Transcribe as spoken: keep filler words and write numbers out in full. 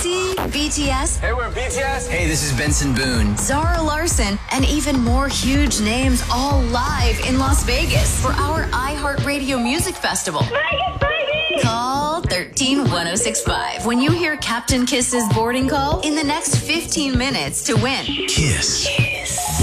Halsey, B T S. Hey, we're B T S. Hey, this is Benson Boone. Zara Larson, and even more huge names all live in Las Vegas for our iHeartRadio Music Festival. Vegas, baby! Call thirteen one oh six five when you hear Captain Kiss's boarding call in the next fifteen minutes to win. Kiss.